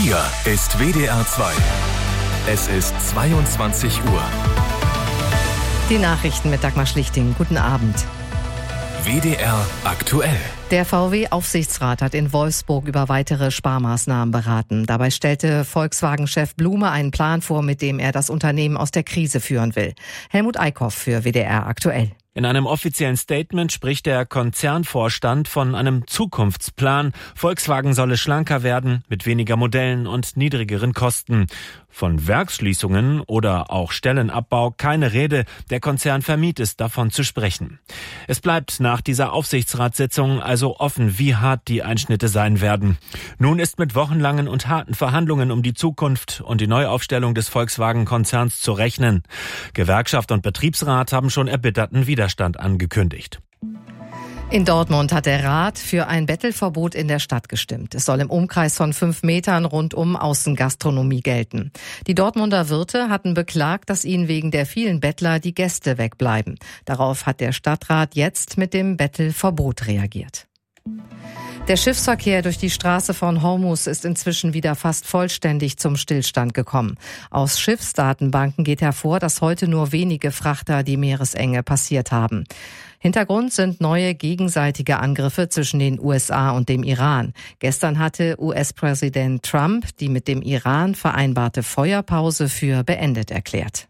Hier ist WDR 2. Es ist 22 Uhr. Die Nachrichten mit Dagmar Schlichting. Guten Abend. WDR aktuell. Der VW-Aufsichtsrat hat in Wolfsburg über weitere Sparmaßnahmen beraten. Dabei stellte Volkswagen-Chef Blume einen Plan vor, mit dem er das Unternehmen aus der Krise führen will. Helmut Eickhoff für WDR aktuell. In einem offiziellen Statement spricht der Konzernvorstand von einem Zukunftsplan. Volkswagen solle schlanker werden, mit weniger Modellen und niedrigeren Kosten. Von Werksschließungen oder auch Stellenabbau keine Rede. Der Konzern vermied es, davon zu sprechen. Es bleibt nach dieser Aufsichtsratssitzung also offen, wie hart die Einschnitte sein werden. Nun ist mit wochenlangen und harten Verhandlungen um die Zukunft und die Neuaufstellung des Volkswagen-Konzerns zu rechnen. Gewerkschaft und Betriebsrat haben schon erbitterten Widerstand angekündigt. In Dortmund hat der Rat für ein Bettelverbot in der Stadt gestimmt. Es soll im Umkreis von 5 Metern rund um Außengastronomie gelten. Die Dortmunder Wirte hatten beklagt, dass ihnen wegen der vielen Bettler die Gäste wegbleiben. Darauf hat der Stadtrat jetzt mit dem Bettelverbot reagiert. Der Schiffsverkehr durch die Straße von Hormuz ist inzwischen wieder fast vollständig zum Stillstand gekommen. Aus Schiffsdatenbanken geht hervor, dass heute nur wenige Frachter die Meeresenge passiert haben. Hintergrund sind neue gegenseitige Angriffe zwischen den USA und dem Iran. Gestern hatte US-Präsident Trump die mit dem Iran vereinbarte Feuerpause für beendet erklärt.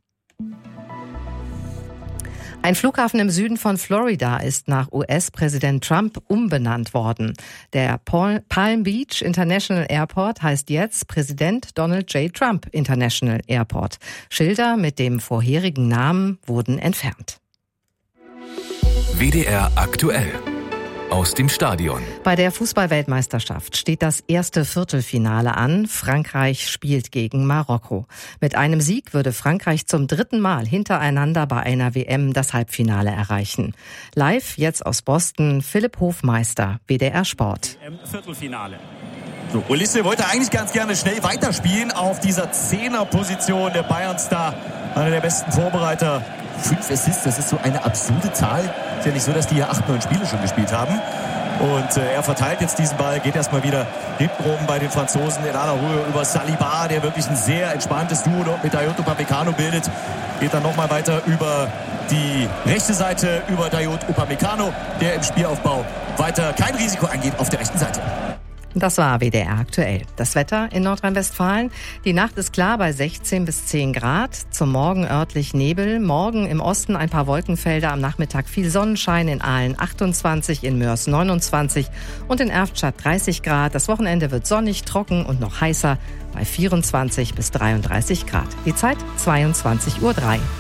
Ein Flughafen im Süden von Florida ist nach US-Präsident Trump umbenannt worden. Der Palm Beach International Airport heißt jetzt Präsident Donald J. Trump International Airport. Schilder mit dem vorherigen Namen wurden entfernt. WDR aktuell. Aus dem Stadion. Bei der Fußball-Weltmeisterschaft steht das erste Viertelfinale an. Frankreich spielt gegen Marokko. Mit einem Sieg würde Frankreich zum 3. Mal hintereinander bei einer WM das Halbfinale erreichen. Live jetzt aus Boston, Philipp Hofmeister, WDR Sport. Viertelfinale. So, Ulisse wollte eigentlich ganz gerne schnell weiterspielen auf dieser 10er-Position. Der Bayern-Star, einer der besten Vorbereiter. 5 Assists, das ist so eine absurde Zahl. Ist ja nicht so, dass die hier 8, 9 Spiele schon gespielt haben. Und er verteilt jetzt diesen Ball, geht erstmal wieder hinten rum bei den Franzosen in aller Ruhe über Saliba, der wirklich ein sehr entspanntes Duo dort mit Dayot Upamecano bildet. Geht dann nochmal weiter über die rechte Seite, über Dayot Upamecano, der im Spielaufbau weiter kein Risiko eingeht auf der rechten Seite. Das war WDR aktuell. Das Wetter in Nordrhein-Westfalen. Die Nacht ist klar bei 16 bis 10 Grad. Zum Morgen örtlich Nebel. Morgen im Osten ein paar Wolkenfelder. Am Nachmittag viel Sonnenschein. In Aalen 28, in Mörs 29 und in Erftstadt 30 Grad. Das Wochenende wird sonnig, trocken und noch heißer bei 24 bis 33 Grad. Die Zeit 22:03 Uhr.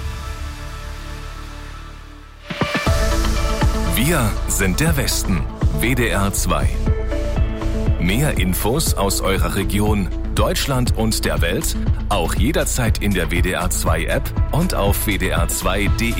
Wir sind der Westen. WDR 2. Mehr Infos aus eurer Region, Deutschland und der Welt, auch jederzeit in der WDR 2 App und auf wdr2.de.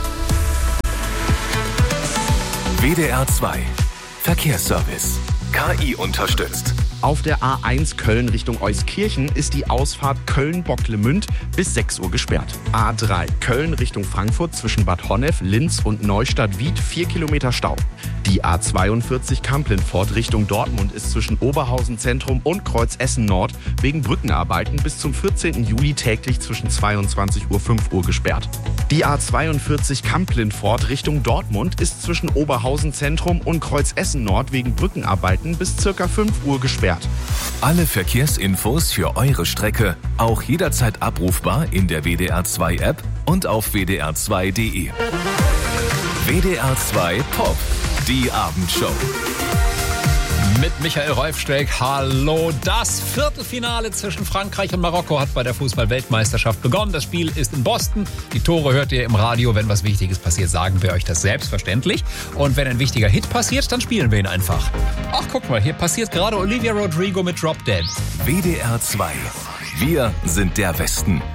WDR 2 Verkehrsservice. KI unterstützt. Auf der A1 Köln Richtung Euskirchen ist die Ausfahrt Köln-Bocklemünd bis 6 Uhr gesperrt. A3 Köln Richtung Frankfurt zwischen Bad Honnef, Linz und Neustadt-Wied 4 Kilometer Stau. Die A42 Kamp-Lintfort Richtung Dortmund ist zwischen Oberhausen Zentrum und Kreuz Essen Nord wegen Brückenarbeiten bis zum 14. Juli täglich zwischen 22 Uhr und 5 Uhr gesperrt. Die A42 Kamp-Lintfort Richtung Dortmund ist zwischen Oberhausen Zentrum und Kreuz Essen Nord wegen Brückenarbeiten bis ca. 5 Uhr gesperrt. Alle Verkehrsinfos für eure Strecke auch jederzeit abrufbar in der WDR 2 App und auf wdr2.de. WDR 2 Pop, die Abendshow. Mit Michael Rolfstreck, hallo. Das Viertelfinale zwischen Frankreich und Marokko hat bei der Fußball-Weltmeisterschaft begonnen. Das Spiel ist in Boston. Die Tore hört ihr im Radio. Wenn was Wichtiges passiert, sagen wir euch das selbstverständlich. Und wenn ein wichtiger Hit passiert, dann spielen wir ihn einfach. Ach, guck mal, hier passiert gerade Olivia Rodrigo mit Drop Dead. WDR 2. Wir sind der Westen.